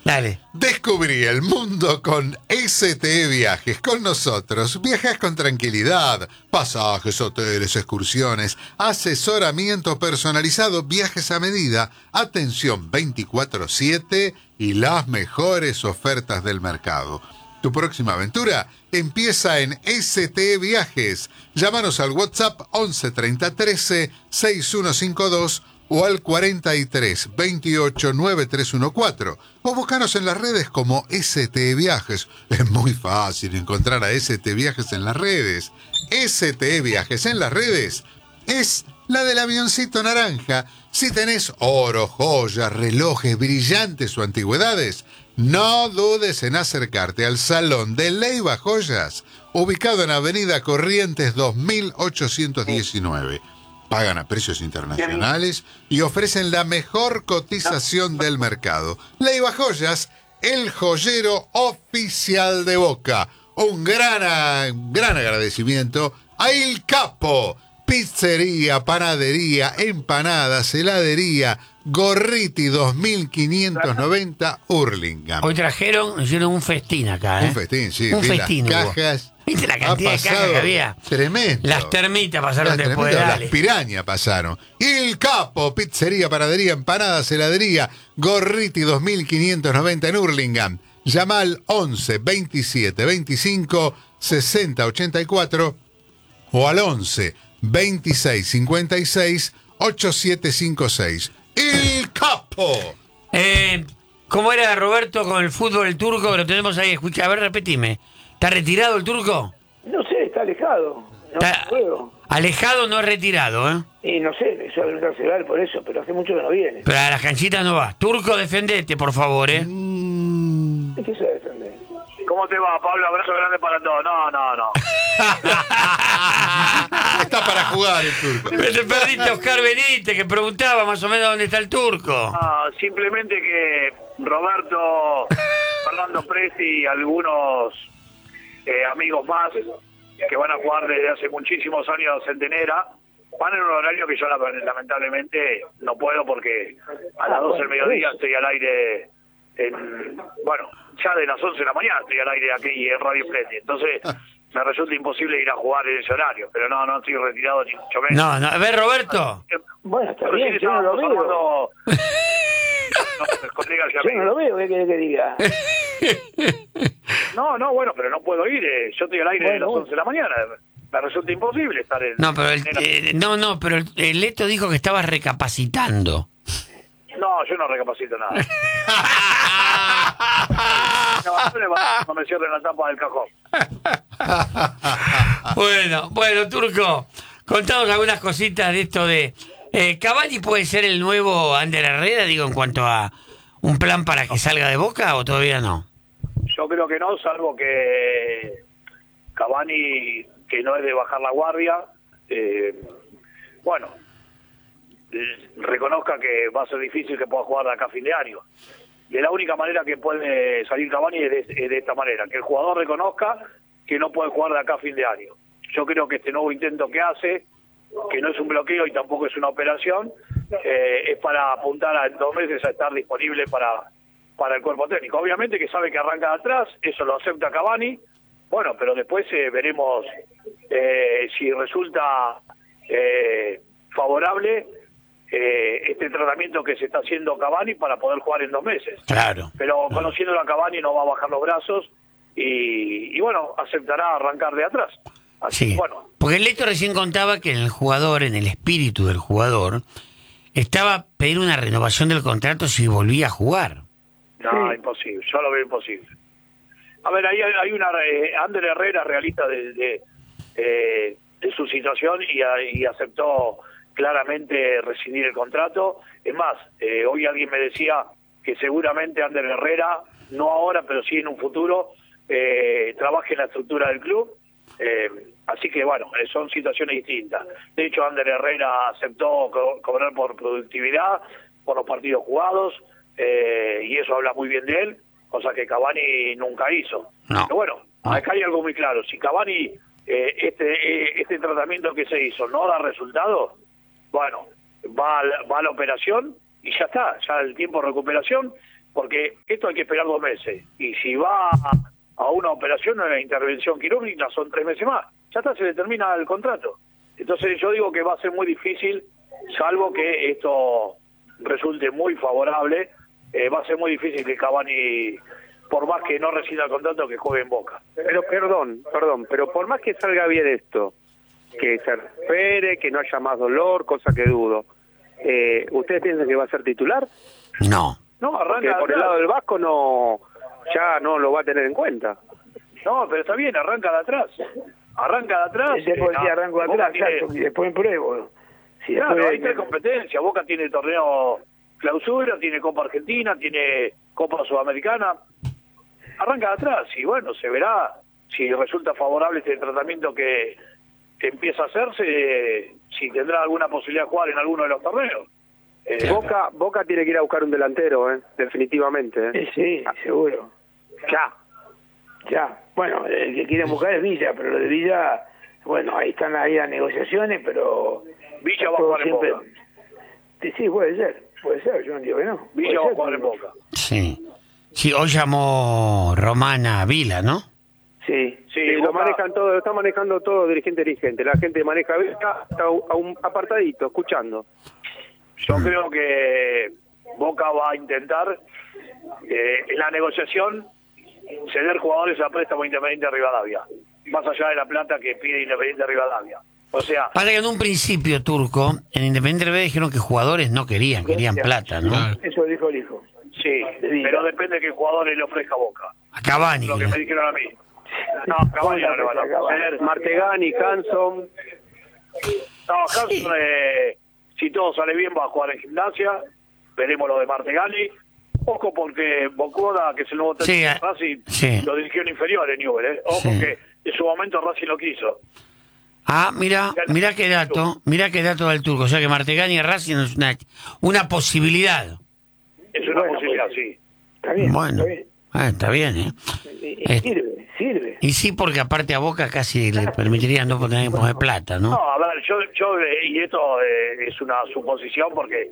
Dale. Descubrí el mundo con STE Viajes. Con nosotros viajas con tranquilidad. Pasajes, hoteles, excursiones, asesoramiento personalizado, viajes a medida, atención 24/7 y las mejores ofertas del mercado. Tu próxima aventura empieza en STE Viajes. Llámanos al WhatsApp 11 30 13 6152 o al 43 28 9314 o búscanos en las redes como STE Viajes. Es muy fácil encontrar a STE Viajes en las redes. STE Viajes en las redes es la del avioncito naranja. Si tenés oro, joyas, relojes brillantes o antigüedades, no dudes en acercarte al Salón de Leiva Joyas, ubicado en Avenida Corrientes 2819. Pagan a precios internacionales y ofrecen la mejor cotización del mercado. Leiva Joyas, el joyero oficial de Boca. Un gran agradecimiento a Il Capo. Pizzería, panadería, empanadas, heladería, Gorriti 2590 Hurlingham. Hoy hicieron un festín acá, ¿eh? Un festín, sí. Un festín. Cajas. ¿Viste la cantidad de cajas que había? Tremendo. Las termitas pasaron después. Las pirañas pasaron. Il Capo, pizzería, panadería, empanadas, heladería, Gorriti 2590 en Hurlingham. Llama al 11 27 25 60 84 o al 11 26 56 8756. ¡Il Capo! ¿Cómo era Roberto con el fútbol el turco? Que lo tenemos ahí. Escucha, a ver, repetime. ¿Está retirado el turco? No sé, está alejado. No Está puedo. alejado, no es retirado, ¿eh? Y no sé, eso es carcelar por eso, pero hace mucho que no viene. Pero a las canchitas no va. Turco, defendete, por favor, ¿eh? ¿De qué se defende? ¿Cómo te va, Pablo? Abrazo grande para todos. No. Está para jugar el turco. Te perdiste a Oscar Benítez, que preguntaba más o menos dónde está el turco. Simplemente que Roberto, Fernando Presti y algunos amigos más que van a jugar desde hace muchísimos años Centenera van en un horario que yo lamentablemente no puedo porque a las 12 del mediodía estoy al aire ya de las 11 de la mañana estoy al aire aquí en Radio Presti, entonces me resulta imposible ir a jugar en ese horario, pero no estoy retirado ni mucho menos. No, a ver, Roberto. Bueno, está bien, yo no lo veo. Colegas y Yo no amigos. lo veo, ¿qué querés que diga? No, bueno, pero no puedo ir, yo estoy al aire de las 11 de la mañana. Me resulta imposible estar en... No, pero pero el Leto dijo que estabas recapacitando. No, yo no recapacito nada. No me cierren la tapa del cajón. Bueno, Turco, contanos algunas cositas de esto de... ¿Cavani puede ser el nuevo Ander Herrera, digo, en cuanto a un plan para que salga de Boca o todavía no? Yo creo que no, salvo que Cavani, que no es de bajar la guardia, reconozca que va a ser difícil que pueda jugar de acá a fin de año. De la única manera que puede salir Cavani es de esta manera, que el jugador reconozca que no puede jugar de acá a fin de año. Yo creo que este nuevo intento que hace, que no es un bloqueo y tampoco es una operación, es para apuntar en 2 meses a estar disponible para el cuerpo técnico. Obviamente que sabe que arranca de atrás, eso lo acepta Cavani, bueno, pero después veremos si resulta favorable este tratamiento que se está haciendo Cavani para poder jugar en 2 meses. Claro. Pero conociéndolo a Cavani no va a bajar los brazos y bueno, aceptará arrancar de atrás. Así, Sí, bueno. porque el Leto recién contaba que en el espíritu del jugador, estaba pedir una renovación del contrato si volvía a jugar. No, imposible, yo lo veo imposible. A ver, ahí hay una... Ander Herrera realista de su situación y aceptó claramente rescindir el contrato. Es más, hoy alguien me decía que seguramente Ander Herrera, no ahora, pero sí en un futuro, trabaje en la estructura del club. Así que bueno, son situaciones distintas. De hecho, Ander Herrera aceptó cobrar por productividad, por los partidos jugados, y eso habla muy bien de él, cosa que Cavani nunca hizo. No. Pero bueno, acá hay algo muy claro. Si Cavani, este tratamiento que se hizo no da resultado, bueno, va a la operación y ya está, ya el tiempo de recuperación, porque esto hay que esperar 2 meses. Y si va a una operación o una intervención quirúrgica, son 3 meses más. Ya está, se le termina el contrato. Entonces yo digo que va a ser muy difícil, salvo que esto resulte muy favorable, va a ser muy difícil que Cavani, por más que no rescinda el contrato, que juegue en Boca. Pero perdón, pero por más que salga bien esto, que se recupere, que no haya más dolor, cosa que dudo, ¿ustedes piensan que va a ser titular? No. No, Porque arranca por el lado del Vasco ya no lo va a tener en cuenta. No, pero está bien, arranca de atrás. Arranca de atrás. Después sí arranco de Boca atrás, tiene- exacto, y después pruebo. Si Claro, después hay 3 competencias. Boca tiene torneo clausura, tiene Copa Argentina, tiene Copa Sudamericana. Arranca de atrás y bueno, se verá si resulta favorable este tratamiento que empieza a hacerse, si tendrá alguna posibilidad de jugar en alguno de los torneos. Boca tiene que ir a buscar un delantero, definitivamente. Sí, seguro. Ya. Bueno, el que quieren buscar es Villa, pero lo de Villa, bueno, ahí están ahí las negociaciones, pero... Villa va a todo jugar en Boca. Sí, puede ser, yo no digo que no. Villa va Puede a ser, jugar en pero- Boca. Sí. Sí, hoy llamó Romana Vila, ¿no? Sí. Sí, lo está manejando todo dirigente. La gente maneja Villa, está a un apartadito, escuchando. Yo creo que Boca va a intentar en la negociación ceder jugadores a préstamo Independiente Rivadavia, más allá de la plata que pide Independiente Rivadavia. O sea, Para que en un principio, Turco, en Independiente Rivadavia dijeron que jugadores no querían plata, ¿no? Claro. Eso dijo el hijo. sí, pero depende de qué jugadores le ofrezca Boca. A Cavani. Lo que me dijeron a mí. No, Cavani no le van a ofrecer. Martegani, Hanson. No, Hanson, si todo sale bien, va a jugar en Gimnasia. Veremos lo de Martegani. Ojo porque Bocoda, que es el nuevo técnico Sí, de Racing, sí. lo dirigió en inferior en Newell. Ojo Sí. que en su momento Racing lo quiso. Ah, mira qué dato del Turco. O sea que Martegani y Racing es una posibilidad. Es una Bueno, posibilidad, sí. Está bien, Bueno, está bien. está bien, ¿eh? Sirve. Y sí, porque aparte a Boca casi le permitiría no tener que poner plata, ¿no? No, a ver, yo y esto es una suposición porque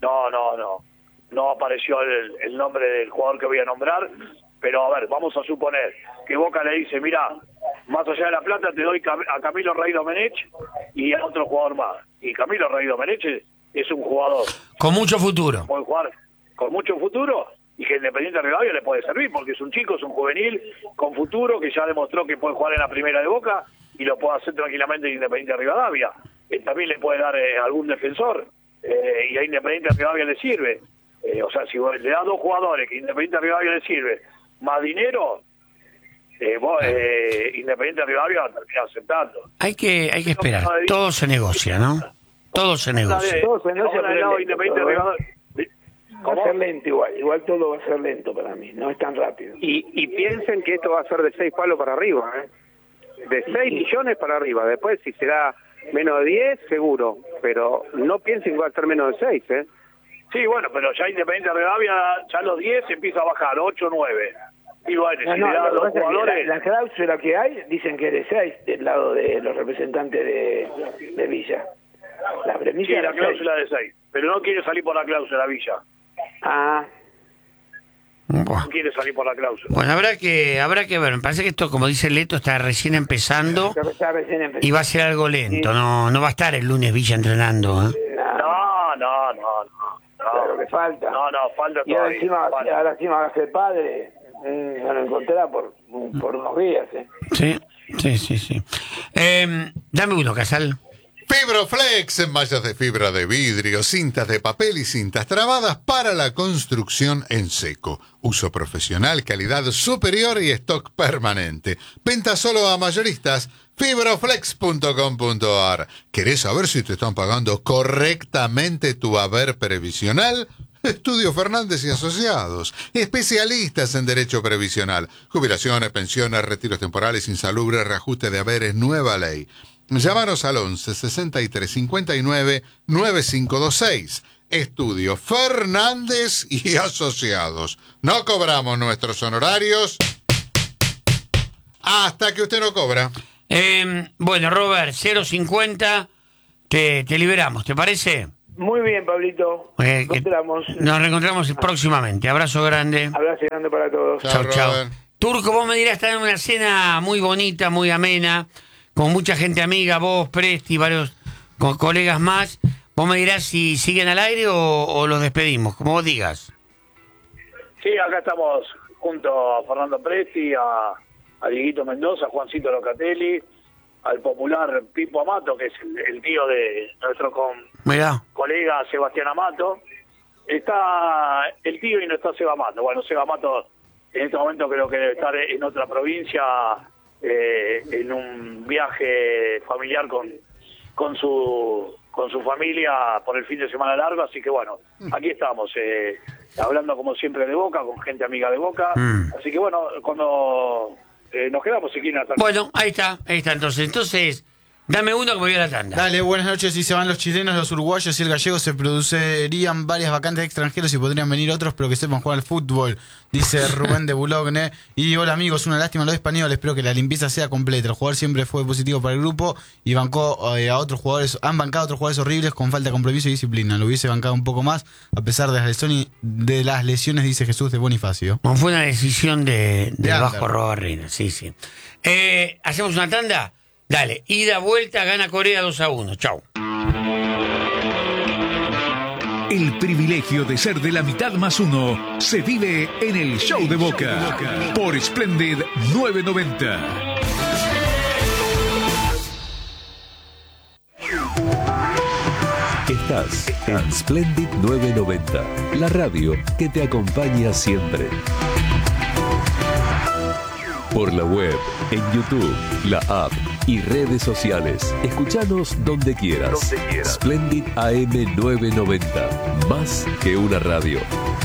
no apareció el nombre del jugador que voy a nombrar, pero a ver, vamos a suponer que Boca le dice, mira, más allá de la plata te doy a Camilo Rey Domenech y a otro jugador más. Y Camilo Rey Domenech es un jugador Con mucho futuro. que puede jugar con mucho futuro y que Independiente Rivadavia le puede servir porque es un chico, es un juvenil con futuro que ya demostró que puede jugar en la primera de Boca y lo puede hacer tranquilamente en Independiente Rivadavia. También le puede dar algún defensor y a Independiente Rivadavia le sirve. O sea, si le das 2 jugadores que Independiente Rivadavia le sirve más dinero, Independiente Rivadavia termina aceptando. Hay que esperar. Todo se negocia, ¿no? Todo se negocia. Todo se negocia, Ahora del pero lado lento, Independiente todo, ¿eh? Rivadavia. Va a ser lento igual todo va a ser lento para mí, no es tan rápido. Y piensen que esto va a ser de 6 palos para arriba, de 6 millones para arriba. Después, si será menos de 10, seguro. Pero no piensen que va a ser menos de 6, Sí, bueno, pero ya Independiente Rivadavia, ya los 10 empieza a bajar, 8, 9. Y bueno, No, si no, le das lo que 2 pasa es que jugadores... la cláusula que hay dicen que es de 6 del lado de los representantes de Villa. La premisa Sí, es la de cláusula de 6. Pero no quiere salir por la cláusula, Villa. 6. Ah, Buah. No quiere salir por la cláusula. Bueno, habrá que ver. Me parece que esto, como dice Leto, está recién empezando creo que está recién empezando. y va a ser algo lento. No va a estar el lunes Villa entrenando, ¿eh? Claro que falta. No, falta Y ahora todavía. falta. ahora encima va a ser padre. No lo encontrará por unos días. Sí. Dame uno, Casal. Fibroflex, mallas de fibra de vidrio, cintas de papel y cintas trabadas para la construcción en seco. Uso profesional, calidad superior y stock permanente. Venta solo a mayoristas. Fibroflex.com.ar. ¿Querés saber si te están pagando correctamente tu haber previsional? Estudio Fernández y Asociados, especialistas en derecho previsional, jubilaciones, pensiones, retiros temporales, insalubres, reajuste de haberes, nueva ley. Llámanos al 11 63 59 9526. Estudio Fernández y Asociados. No cobramos nuestros honorarios hasta que usted no cobra. Bueno, Robert, 0.50, te liberamos, ¿te parece? Muy bien, Pablito. Nos reencontramos próximamente. Abrazo grande. Abrazo grande para todos. Chau, chau. Robert. Turco, vos me dirás, estás en una cena muy bonita, muy amena, con mucha gente amiga, vos, Presti, varios colegas más. Vos me dirás si siguen al aire o los despedimos, como vos digas. Sí, acá estamos junto a Fernando Presti, a Dieguito Mendoza, a Juancito Locatelli, al popular Pipo Amato, que es el tío de nuestro colega Sebastián Amato. Está el tío y no está Seba Amato. Bueno, Seba Amato en este momento creo que debe estar en otra provincia, en un viaje familiar con su familia por el fin de semana largo, así que bueno, aquí estamos, hablando como siempre de Boca, con gente amiga de Boca, así que bueno, cuando nos quedamos aquí en la tarde. Bueno, ahí está, entonces, dame uno que me voy a la tanda. Dale, buenas noches. Si se van los chilenos, los uruguayos y el gallego, se producirían varias vacantes de extranjeros y podrían venir otros, pero que sepan jugar al fútbol, dice Rubén de Boulogne. Y hola amigos, una lástima los españoles, espero que la limpieza sea completa. El jugador siempre fue positivo para el grupo y bancó a otros jugadores, han bancado a otros jugadores horribles con falta de compromiso y disciplina. Lo hubiese bancado un poco más, a pesar de las lesiones, dice Jesús de Bonifacio. No, fue una decisión del Vasco Robarrena, sí. ¿Hacemos una tanda? Dale, ida, vuelta, gana Corea 2-1. Chau. El privilegio de ser de la mitad más uno se vive en el Show de Boca por Splendid 990. Estás en Splendid 990, la radio que te acompaña siempre. Por la web, en YouTube, la app y redes sociales. Escuchanos donde quieras. Splendid AM 990. Más que una radio.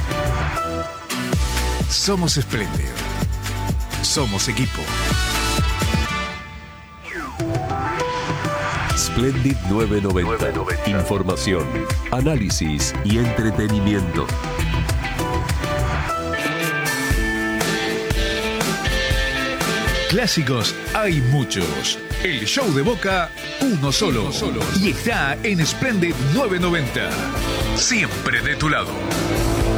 Somos Splendid. Somos equipo. Splendid 990. Información, análisis y entretenimiento. Clásicos hay muchos. El Show de Boca, uno solo. Y está en Splendid 990. Siempre de tu lado.